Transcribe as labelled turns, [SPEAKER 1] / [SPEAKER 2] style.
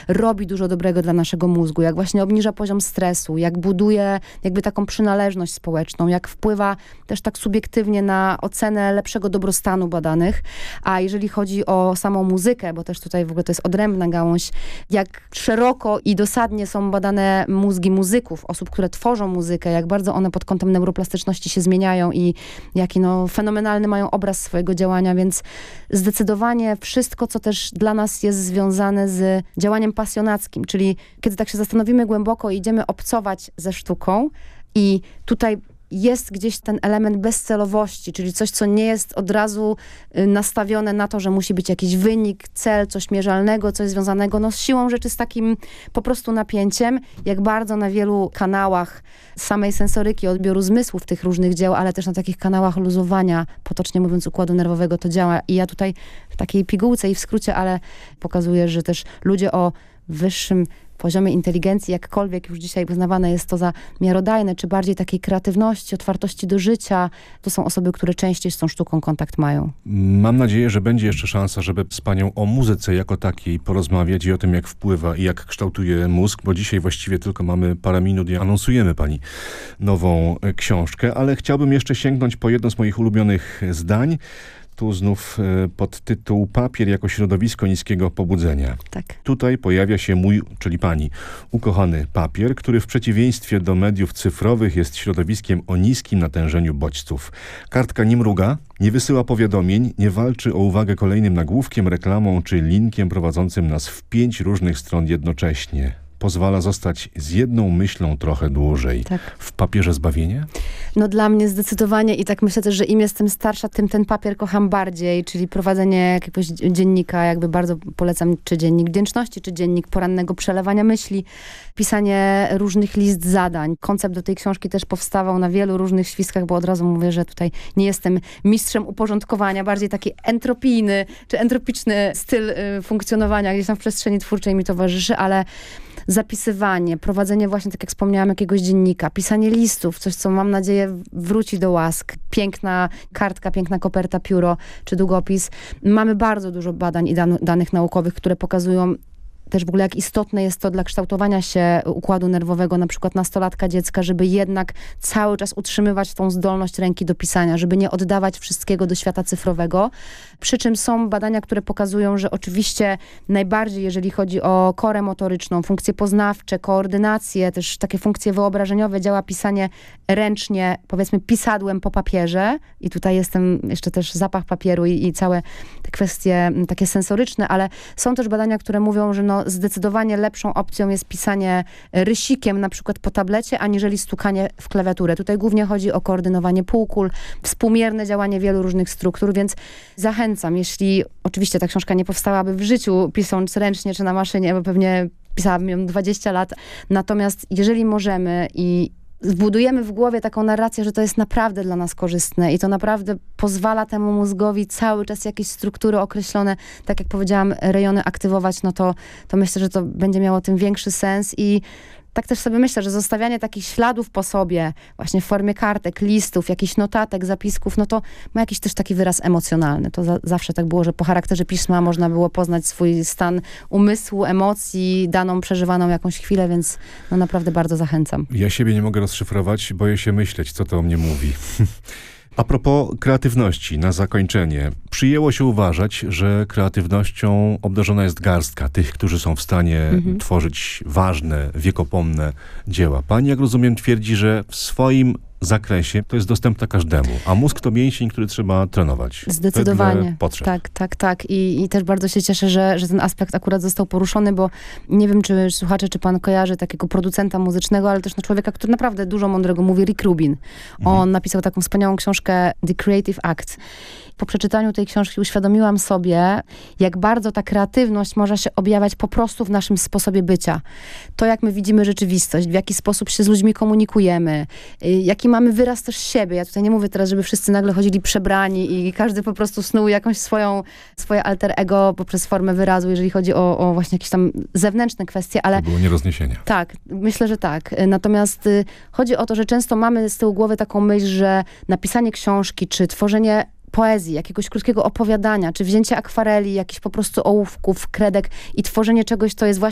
[SPEAKER 1] robi dużo dobrego dla naszego mózgu, jak właśnie obniża poziom stresu, jak buduje jakby taką przynależność społeczną, jak wpływa też tak subiektywnie na ocenę lepszego dobrostanu badanych. A jeżeli chodzi o samą muzykę, bo też tutaj w ogóle to jest odrębna gałąź, jak szeroko i dosadnie są badane mózgi muzyków, osób, które tworzą muzykę, jak bardzo one pod kątem neuroplastyczności się zmieniają i jaki fenomenalny mają obraz swojego działania, więc zdecydowanie wszystko, co też dla nas jest związane z działaniem pasjonackim, czyli kiedy tak się zastanowimy głęboko i idziemy obcować ze sztuką i tutaj jest gdzieś ten element bezcelowości, czyli coś, co nie jest od razu nastawione na to, że musi być jakiś wynik, cel, coś mierzalnego, coś związanego z siłą rzeczy, z takim po prostu napięciem, jak bardzo na wielu kanałach samej sensoryki, odbioru zmysłów tych różnych dzieł, ale też na takich kanałach luzowania, potocznie mówiąc, układu nerwowego to działa. I ja tutaj w takiej pigułce i w skrócie, ale pokazuję, że też ludzie o wyższym poziomie inteligencji, jakkolwiek już dzisiaj uznawane jest to za miarodajne, czy bardziej takiej kreatywności, otwartości do życia, to są osoby, które częściej z tą sztuką kontakt mają.
[SPEAKER 2] Mam nadzieję, że będzie jeszcze szansa, żeby z panią o muzyce jako takiej porozmawiać i o tym, jak wpływa i jak kształtuje mózg, bo dzisiaj właściwie tylko mamy parę minut i anonsujemy pani nową książkę, ale chciałbym jeszcze sięgnąć po jedno z moich ulubionych zdań. Tu znów podtytuł Papier jako środowisko niskiego pobudzenia.
[SPEAKER 1] Tak.
[SPEAKER 2] Tutaj pojawia się mój, czyli pani, ukochany papier, który w przeciwieństwie do mediów cyfrowych jest środowiskiem o niskim natężeniu bodźców. Kartka nie mruga, nie wysyła powiadomień, nie walczy o uwagę kolejnym nagłówkiem, reklamą czy linkiem prowadzącym nas w 5 różnych stron jednocześnie. Pozwala zostać z jedną myślą trochę dłużej.
[SPEAKER 1] Tak.
[SPEAKER 2] W papierze zbawienie?
[SPEAKER 1] No dla mnie zdecydowanie i tak myślę też, że im jestem starsza, tym ten papier kocham bardziej, czyli prowadzenie jakiegoś dziennika, jakby bardzo polecam, czy dziennik wdzięczności, czy dziennik porannego przelewania myśli, pisanie różnych list zadań. Koncept do tej książki też powstawał na wielu różnych świskach, bo od razu mówię, że tutaj nie jestem mistrzem uporządkowania, bardziej taki entropijny, czy entropiczny styl funkcjonowania gdzieś tam w przestrzeni twórczej mi towarzyszy, ale zapisywanie, prowadzenie właśnie, tak jak wspomniałam, jakiegoś dziennika, pisanie listów, coś, co mam nadzieję wróci do łask. Piękna kartka, piękna koperta, pióro czy długopis. Mamy bardzo dużo badań i danych naukowych, które pokazują też w ogóle jak istotne jest to dla kształtowania się układu nerwowego, na przykład nastolatka, dziecka, żeby jednak cały czas utrzymywać tą zdolność ręki do pisania, żeby nie oddawać wszystkiego do świata cyfrowego. Przy czym są badania, które pokazują, że oczywiście najbardziej, jeżeli chodzi o korę motoryczną, funkcje poznawcze, koordynację, też takie funkcje wyobrażeniowe, działa pisanie ręcznie, powiedzmy pisadłem po papierze. I tutaj jestem jeszcze też zapach papieru i całe te kwestie takie sensoryczne, ale są też badania, które mówią, że zdecydowanie lepszą opcją jest pisanie rysikiem na przykład po tablecie, aniżeli stukanie w klawiaturę. Tutaj głównie chodzi o koordynowanie półkul, współmierne działanie wielu różnych struktur, więc zachęcam, jeśli oczywiście ta książka nie powstałaby w życiu, pisząc ręcznie czy na maszynie, bo pewnie pisałabym ją 20 lat. Natomiast jeżeli możemy i zbudujemy w głowie taką narrację, że to jest naprawdę dla nas korzystne i to naprawdę pozwala temu mózgowi cały czas jakieś struktury określone, tak jak powiedziałam, rejony aktywować, no to myślę, że to będzie miało tym większy sens i tak też sobie myślę, że zostawianie takich śladów po sobie, właśnie w formie kartek, listów, jakichś notatek, zapisków, no to ma jakiś też taki wyraz emocjonalny. To zawsze tak było, że po charakterze pisma można było poznać swój stan umysłu, emocji, daną, przeżywaną jakąś chwilę, więc no naprawdę bardzo zachęcam.
[SPEAKER 2] Ja siebie nie mogę rozszyfrować, boję się myśleć, co to o mnie mówi. A propos kreatywności, na zakończenie. Przyjęło się uważać, że kreatywnością obdarzona jest garstka tych, którzy są w stanie tworzyć ważne, wiekopomne dzieła. Pani, jak rozumiem, twierdzi, że w swoim zakresie to jest dostępne każdemu, a mózg to mięsień, który trzeba trenować.
[SPEAKER 1] Zdecydowanie.
[SPEAKER 2] Potrzeb.
[SPEAKER 1] Tak. I też bardzo się cieszę, że ten aspekt akurat został poruszony, bo nie wiem, czy słuchacze, czy pan kojarzy takiego producenta muzycznego, ale też człowieka, który naprawdę dużo mądrego mówi, Rick Rubin. On napisał taką wspaniałą książkę The Creative Act. Po przeczytaniu tej książki uświadomiłam sobie, jak bardzo ta kreatywność może się objawiać po prostu w naszym sposobie bycia. To, jak my widzimy rzeczywistość, w jaki sposób się z ludźmi komunikujemy, jaki mamy wyraz też siebie. Ja tutaj nie mówię teraz, żeby wszyscy nagle chodzili przebrani i każdy po prostu snuł jakąś swoje alter ego poprzez formę wyrazu, jeżeli chodzi o właśnie jakieś tam zewnętrzne kwestie, ale...
[SPEAKER 2] To było nie do zniesienia.
[SPEAKER 1] Tak, myślę, że tak. Natomiast chodzi o to, że często mamy z tyłu głowy taką myśl, że napisanie książki, czy tworzenie poezji, jakiegoś krótkiego opowiadania, czy wzięcie akwareli, jakichś po prostu ołówków, kredek i tworzenie czegoś, co jest właśnie